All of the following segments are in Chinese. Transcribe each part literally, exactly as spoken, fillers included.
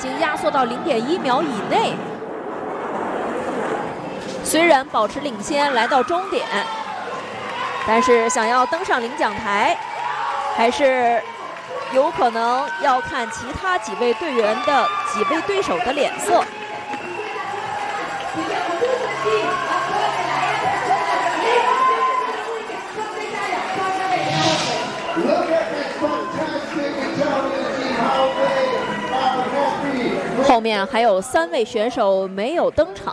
经压缩到零点一秒以内。虽然保持领先来到终点，但是想要登上领奖台，还是有可能要看其他几位队员的几位对手的脸色。后面还有三位选手没有登场。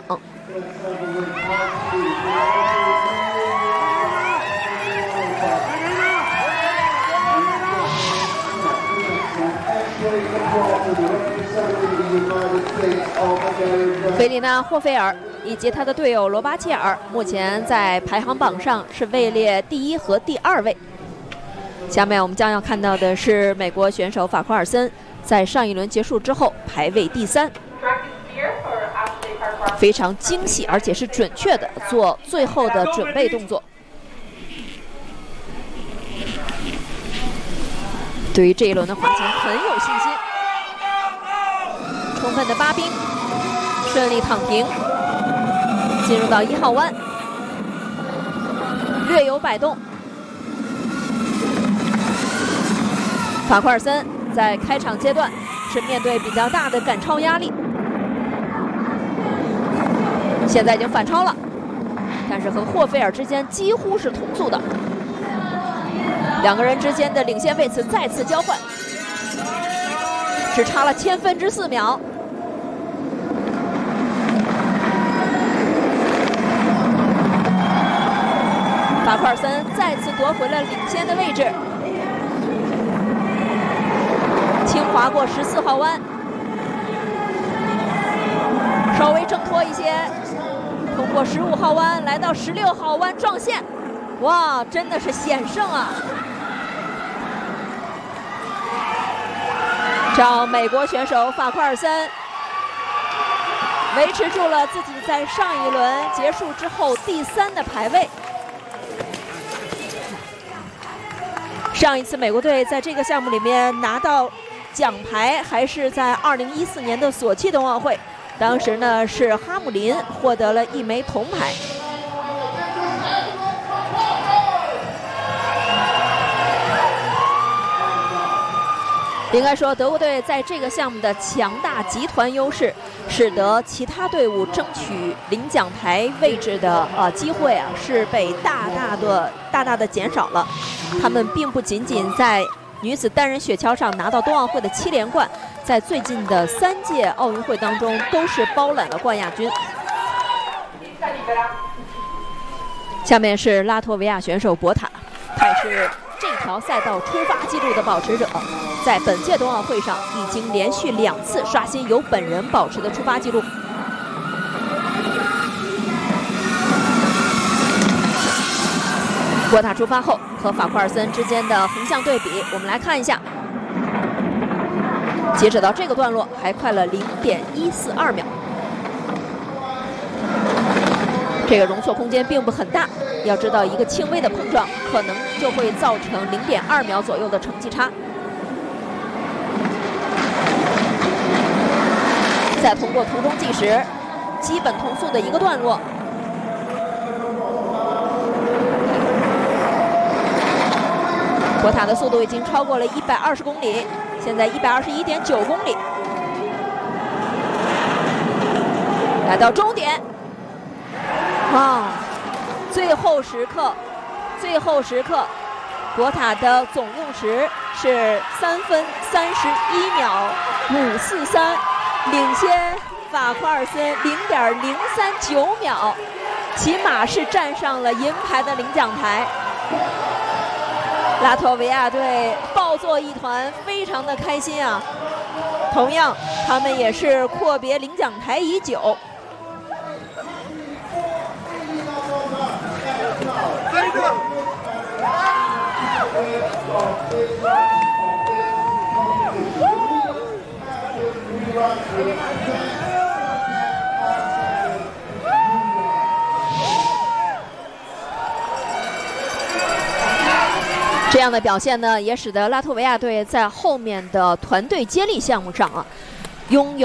菲利娜·霍菲尔以及他的队友罗巴切尔目前在排行榜上是位列第一和第二位。下面我们将要看到的是美国选手法库尔森在上一轮结束之后排位第三，非常精细而且是准确的做最后的准备动作。对于这一轮的滑行很有信心，充分的扒冰，顺利躺平，进入到一号弯，略有摆动。法库尔森在开场阶段是面对比较大的赶超压力，现在已经反超了，但是和霍菲尔之间几乎是同速的，两个人之间的领先位置再次交换，只差了千分之四秒。法库尔森再次夺回了领先的位置，轻滑过十四号弯，稍微挣脱一些，通过十五号弯来到十六号弯撞线，哇，真的是险胜啊！让美国选手法库尔森维持住了自己在上一轮结束之后第三的排位。上一次美国队在这个项目里面拿到奖牌还是在二零一四年的索契冬奥会，当时呢是哈姆林获得了一枚铜牌。应该说，德国队在这个项目的强大集团优势，使得其他队伍争取领奖台位置的呃机会啊，是被大大的大大的减少了。他们并不仅仅在女子单人雪橇上拿到冬奥会的七连冠，在最近的三届奥运会当中都是包揽了冠亚军。下面是拉脱维亚选手博塔，他是这条赛道出发纪录的保持者，在本届冬奥会上已经连续两次刷新由本人保持的出发纪录。博塔出发后和法库尔森之间的横向对比，我们来看一下，截止到这个段落还快了零点一四二秒，这个容错空间并不很大。要知道，一个轻微的碰撞可能就会造成零点二秒左右的成绩差。再通过途中计时，基本同速的一个段落。博塔的速度已经超过了一百二十公里，现在一百二十一点九公里，来到终点。哇！最后时刻，最后时刻，博塔的总用时是三分三十一秒五四三，领先法库尔森零点零三九秒，起码是站上了银牌的领奖台。拉脱维亚队抱作一团，非常的开心啊！同样，他们也是阔别领奖台已久。这样的表现呢，也使得拉脱维亚队在后面的团队接力项目上啊，拥有